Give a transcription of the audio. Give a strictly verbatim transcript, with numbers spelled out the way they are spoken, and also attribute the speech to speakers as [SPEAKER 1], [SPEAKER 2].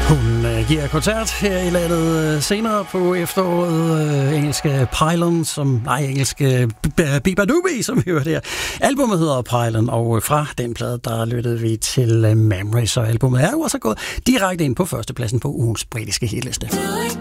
[SPEAKER 1] Hun øh, giver koncert her i landet øh, senere på efteråret. Øh, engelske Pylon, som... Nej, engelske Biba Doobie, som vi hørte her. Albumet hedder Pylon, og fra den plade, der lyttede vi til øh, Memories, og albumet er jo også gået direkte ind på førstepladsen på ugens britiske hitliste.